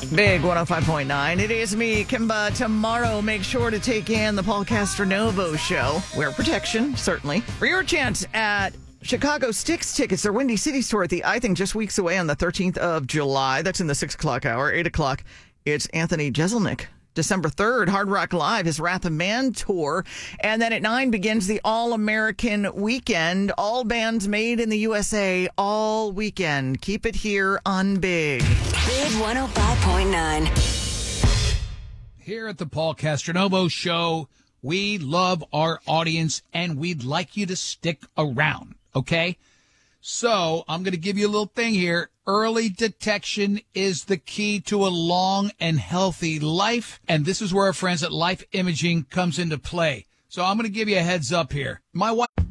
Big 105.9. It is me, Kimba. Tomorrow, make sure to take in the Paul Castronovo show. Wear protection, certainly. For your chance at Chicago Sticks tickets, their Windy City tour at the I Think just weeks away on the 13th of July. That's in the 6 o'clock hour. 8 o'clock, it's Anthony Jeselnik. December 3rd, Hard Rock Live, his Wrath of Man tour. And then at 9 begins the All-American Weekend. All bands made in the USA all weekend. Keep it here on Big. Big 105.9. Here at the Paul Castronovo Show, we love our audience and we'd like you to stick around, okay? So I'm going to give you a little thing here. Early detection is the key to a long and healthy life. And this is where our friends at Life Imaging comes into play. So I'm going to give you a heads up here. My wife...